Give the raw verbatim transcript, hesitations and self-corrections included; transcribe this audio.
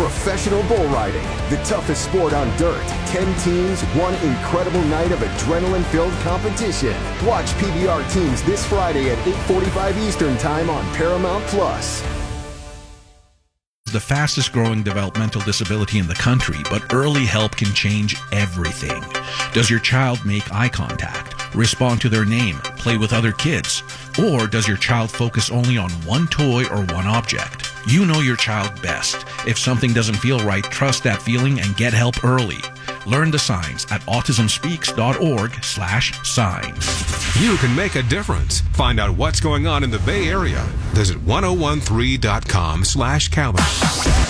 Professional bull riding, the toughest sport on dirt. Ten teams, one incredible night of adrenaline-filled competition. Watch P B R teams this Friday at eight forty-five Eastern Time on Paramount Plus. The fastest growing developmental disability in the country, but early help can change everything. Does your child make eye contact, respond to their name, play with other kids? Or does your child focus only on one toy or one object? You know your child best. If something doesn't feel right, trust that feeling and get help early. Learn the signs at autismspeaks.org slash signs. You can make a difference. Find out what's going on in the Bay Area. Visit ten thirteen dot com slash calendar.